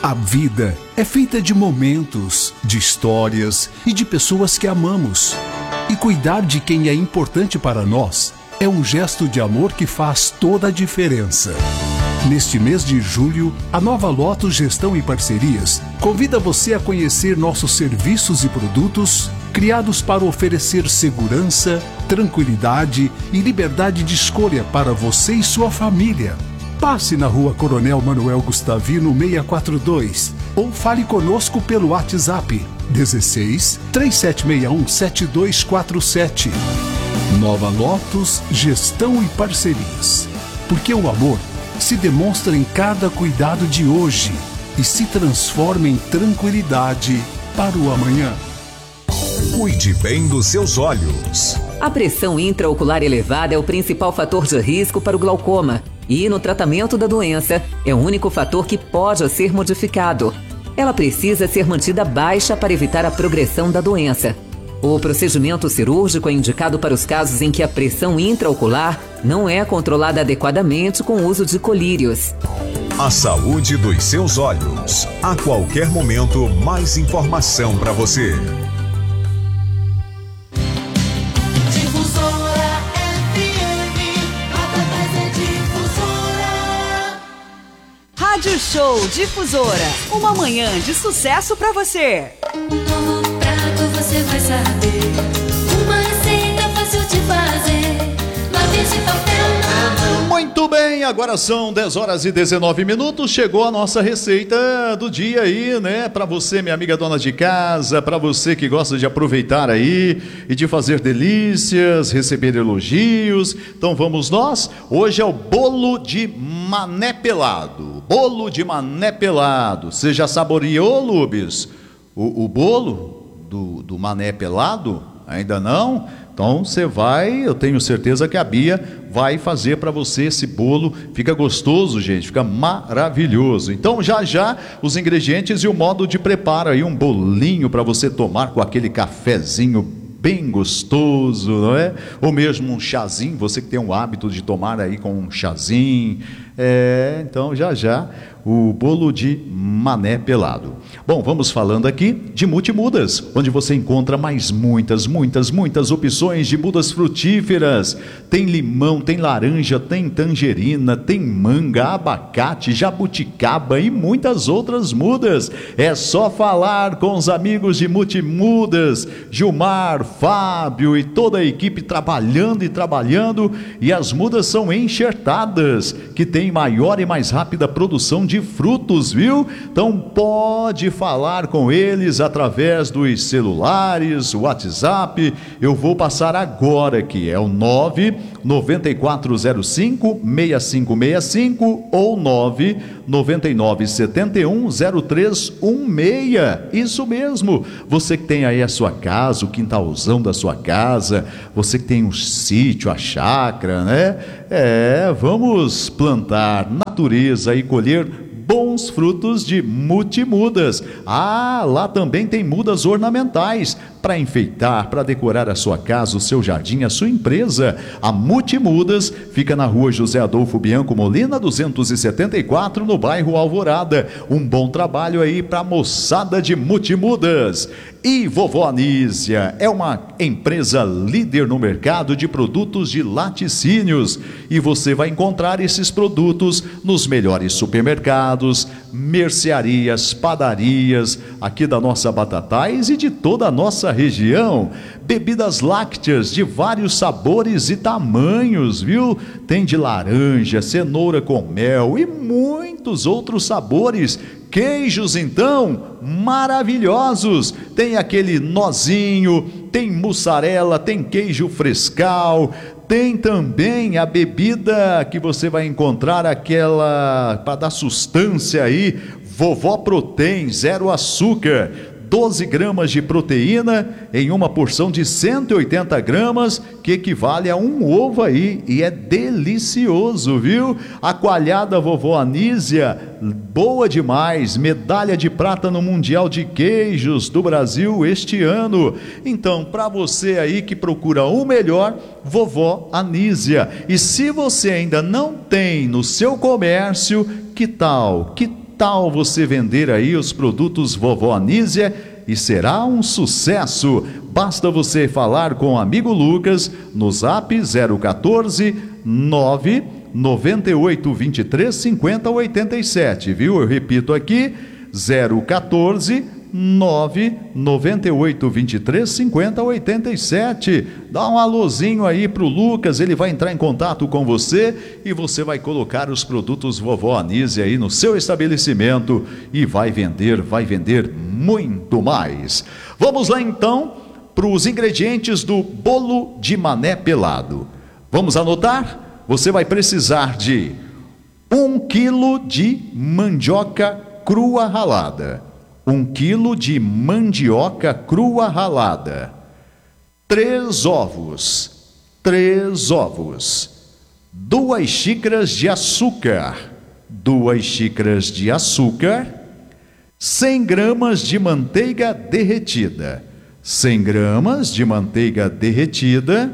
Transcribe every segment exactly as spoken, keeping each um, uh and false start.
A vida é feita de momentos, de histórias e de pessoas que amamos. E cuidar de quem é importante para nós é um gesto de amor que faz toda a diferença. Neste mês de julho, a Nova Lotus Gestão e Parcerias convida você a conhecer nossos serviços e produtos criados para oferecer segurança, tranquilidade e liberdade de escolha para você e sua família. Passe na Rua Coronel Manuel Gustavino seiscentos e quarenta e dois ou fale conosco pelo WhatsApp dezesseis, três sete seis um, sete dois quatro sete. Nova Lotus Gestão e Parcerias. Porque o amor se demonstra em cada cuidado de hoje e se transforma em tranquilidade para o amanhã. Cuide bem dos seus olhos. A pressão intraocular elevada é o principal fator de risco para o glaucoma. E no tratamento da doença, é o único fator que pode ser modificado. Ela precisa ser mantida baixa para evitar a progressão da doença. O procedimento cirúrgico é indicado para os casos em que a pressão intraocular não é controlada adequadamente com o uso de colírios. A saúde dos seus olhos. A qualquer momento, mais informação para você. Rádio Show Difusora, uma manhã de sucesso pra você. Um novo prato você vai saber, uma receita fácil de fazer, lápis de papel. Muito bem, agora são dez horas e dezenove minutos, chegou a nossa receita do dia aí, né? Pra você, minha amiga dona de casa, pra você que gosta de aproveitar aí e de fazer delícias, receber elogios. Então vamos nós, hoje é o bolo de mané pelado. Bolo de mané pelado. Você já saboreou, Lubes? O, o bolo do, do mané pelado? Ainda não? Então você vai, eu tenho certeza que a Bia vai fazer para você esse bolo. Fica gostoso, gente, fica maravilhoso. Então já já os ingredientes e o modo de preparo aí, um bolinho para você tomar com aquele cafezinho bem gostoso, não é? Ou mesmo um chazinho, você que tem o hábito de tomar aí com um chazinho. É, então já já o bolo de mané pelado. Bom, vamos falando aqui de Multimudas, onde você encontra mais muitas, muitas, muitas opções de mudas frutíferas. Tem limão, tem laranja, tem tangerina, tem manga, abacate, jabuticaba e muitas outras mudas. É só falar com os amigos de Multimudas, Gilmar, Fábio e toda a equipe trabalhando e trabalhando, e as mudas são enxertadas, que tem maior e mais rápida produção de frutos, viu? Então pode falar com eles através dos celulares, WhatsApp. Eu vou passar agora aqui, é o nove nove quatro zero cinco seis cinco seis cinco ou nove nove nove sete um zero três um seis. Isso mesmo, você que tem aí a sua casa, o quintalzão da sua casa, você que tem um sítio, a chácara, né? É, vamos plantar natureza e colher bons frutos de Multimudas. Ah, lá também tem mudas ornamentais para enfeitar, para decorar a sua casa, o seu jardim, a sua empresa. A Multimudas fica na rua José Adolfo Bianco Molina, duzentos e setenta e quatro, no bairro Alvorada. Um bom trabalho aí para a moçada de Multimudas. E Vovó Anísia é uma empresa líder no mercado de produtos de laticínios, e você vai encontrar esses produtos nos melhores supermercados, mercearias, padarias aqui da nossa Batatais e de toda a nossa região. Bebidas lácteas de vários sabores e tamanhos, viu? Tem de laranja, cenoura com mel e muitos outros sabores. Queijos, então, maravilhosos. Tem aquele nozinho, tem mussarela, tem queijo frescal, tem também a bebida que você vai encontrar, aquela para dar sustância aí, Vovó Protein, zero açúcar. doze gramas de proteína em uma porção de cento e oitenta gramas, que equivale a um ovo aí, e é delicioso, viu? A coalhada Vovó Anísia, boa demais, medalha de prata no Mundial de Queijos do Brasil este ano. Então, para você aí que procura o melhor, Vovó Anísia. E se você ainda não tem no seu comércio, que tal? Que tal você vender aí os produtos Vovó Anísia e será um sucesso? Basta você falar com o amigo Lucas no zap zero um quatro, nove nove oito dois três cinco zero oito sete, viu? Eu repito aqui, zero um quatro, nove nove oito dois três cinco zero oito sete. Dá um alôzinho aí pro Lucas, ele vai entrar em contato com você e você vai colocar os produtos Vovó Anísia aí no seu estabelecimento e vai vender, vai vender muito mais. Vamos lá então para os ingredientes do bolo de mané pelado. Vamos anotar? Você vai precisar de um quilo de mandioca crua ralada. Um quilo de mandioca crua ralada. Três ovos. Três ovos. Duas xícaras de açúcar. Duas xícaras de açúcar. Cem gramas de manteiga derretida. Cem gramas de manteiga derretida.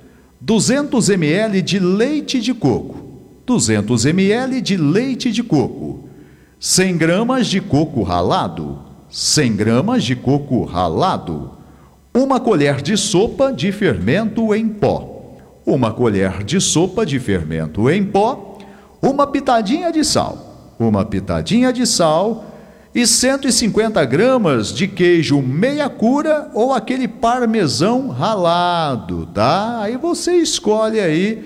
duzentos mililitros de leite de coco. duzentos mililitros de leite de coco. cem gramas de coco ralado. cem gramas de coco ralado. Uma colher de sopa de fermento em pó. Uma colher de sopa de fermento em pó. Uma pitadinha de sal. Uma pitadinha de sal. E cento e cinquenta gramas de queijo meia cura ou aquele parmesão ralado, tá? Aí você escolhe aí,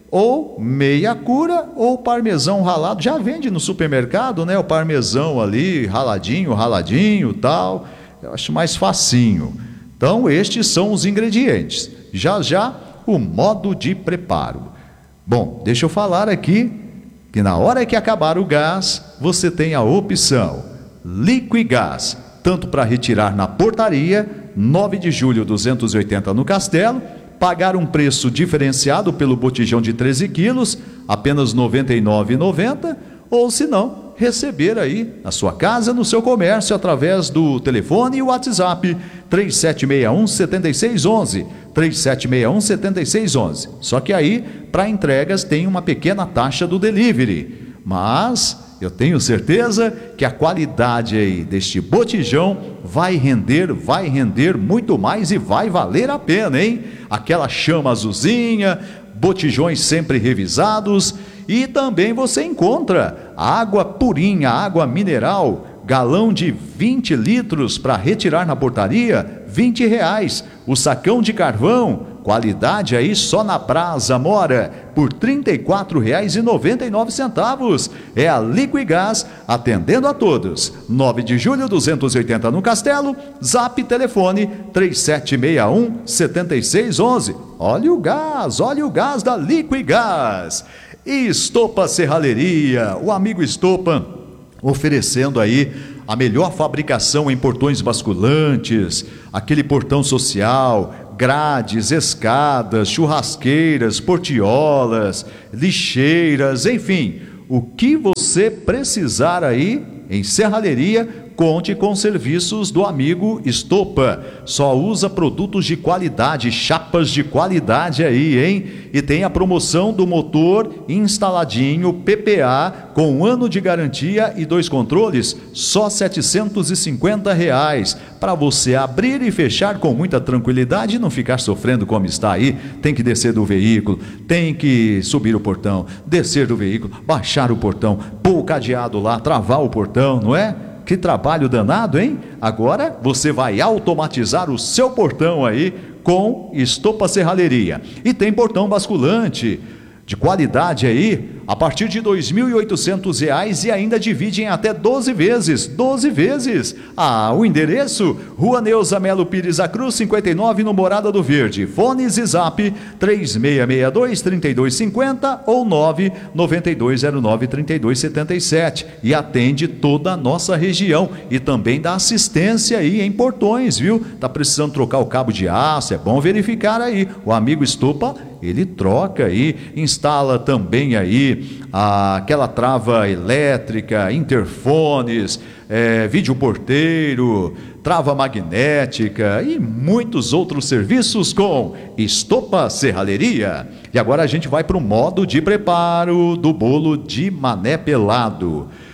ou meia cura ou parmesão ralado. Já vende no supermercado, né? O parmesão ali, raladinho, raladinho, tal. Eu acho mais facinho. Então, estes são os ingredientes. Já, já, o modo de preparo. Bom, deixa eu falar aqui que na hora que acabar o gás, você tem a opção Liquigás, tanto para retirar na portaria, nove de julho duzentos e oitenta no Castelo, pagar um preço diferenciado pelo botijão de treze quilos, apenas noventa e nove reais e noventa centavos, ou se não, receber aí na sua casa, no seu comércio, através do telefone e o WhatsApp três sete seis um sete seis um um, três sete seis um sete seis um um. Só que aí, para entregas, tem uma pequena taxa do delivery, mas eu tenho certeza que a qualidade aí deste botijão vai render, vai render muito mais e vai valer a pena, hein? Aquela chama azulzinha, botijões sempre revisados e também você encontra água purinha, água mineral, galão de vinte litros para retirar na portaria, vinte reais. O sacão de carvão, qualidade aí só na Brasa Mora, por trinta e quatro reais e noventa e nove centavos. É a Liquigás, atendendo a todos. nove de julho duzentos e oitenta no Castelo, zap telefone três sete seis um sete seis um um. Olha o gás, olha o gás da Liquigás. E Estopa Serralheria, o amigo Estopa, oferecendo aí a melhor fabricação em portões basculantes, aquele portão social, grades, escadas, churrasqueiras, portiolas, lixeiras, enfim, o que você precisar aí em serralheria, conte com serviços do amigo Estopa. Só usa produtos de qualidade, chapas de qualidade aí, hein? E tem a promoção do motor instaladinho P P A com um ano de garantia e dois controles, só setecentos e cinquenta reais, para você abrir e fechar com muita tranquilidade e não ficar sofrendo como está aí. Tem que descer do veículo, tem que subir o portão, descer do veículo, baixar o portão, pôr o cadeado lá, travar o portão, não é? Que trabalho danado, hein? Agora você vai automatizar o seu portão aí com Estopa Serralheria. E tem portão basculante de qualidade aí, a partir de dois mil e oitocentos reais e ainda divide em até doze vezes. doze vezes. Ah, o endereço? Rua Neuza Melo Pires da Cruz, cinquenta e nove, no Morada do Verde. Fones e zap três seis seis dois, três dois cinco zero ou nove nove dois zero nove três dois sete sete. E atende toda a nossa região. E também dá assistência aí em portões, viu? Tá precisando trocar o cabo de aço, é bom verificar aí. O amigo Estopa, ele troca aí, instala também aí ah, aquela trava elétrica, interfones, é, vídeo porteiro, trava magnética e muitos outros serviços com Estopa Serralheria. E agora a gente vai para o modo de preparo do bolo de mané pelado.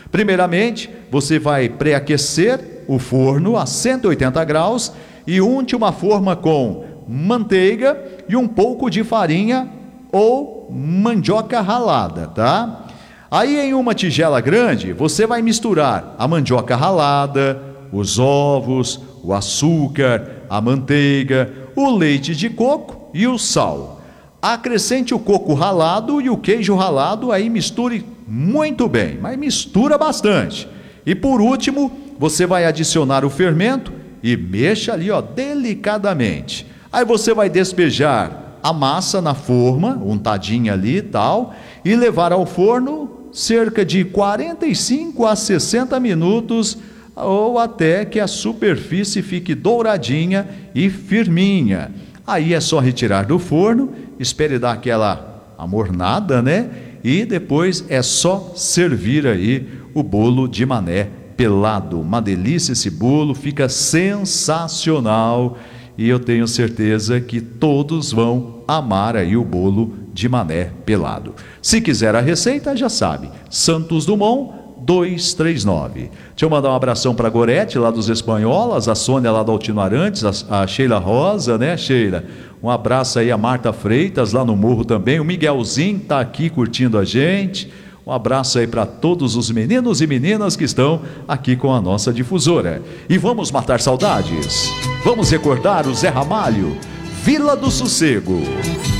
Primeiramente, você vai pré-aquecer o forno a cento e oitenta graus e unte uma forma com manteiga e um pouco de farinha ou mandioca ralada, tá? Aí em uma tigela grande, você vai misturar a mandioca ralada, os ovos, o açúcar, a manteiga, o leite de coco e o sal. Acrescente o coco ralado e o queijo ralado, aí misture muito bem, mas mistura bastante. E por último, você vai adicionar o fermento e mexa ali, ó, delicadamente. Aí você vai despejar a massa na forma, untadinha ali e tal, e levar ao forno cerca de quarenta e cinco a sessenta minutos, ou até que a superfície fique douradinha e firminha. Aí é só retirar do forno, espere dar aquela amornada, né? E depois é só servir aí o bolo de mané pelado. Uma delícia esse bolo, fica sensacional. E eu tenho certeza que todos vão amar aí o bolo de mané pelado. Se quiser a receita, já sabe, Santos Dumont duzentos e trinta e nove. Deixa eu mandar um abração para a Gorete, lá dos Espanholas, a Sônia lá do Altino Arantes, a, a Sheila Rosa, né, Sheila? Um abraço aí a Marta Freitas, lá no Morro também. O Miguelzinho está aqui curtindo a gente. Um abraço aí para todos os meninos e meninas que estão aqui com a nossa difusora. E vamos matar saudades. Vamos recordar o Zé Ramalho, Vila do Sossego.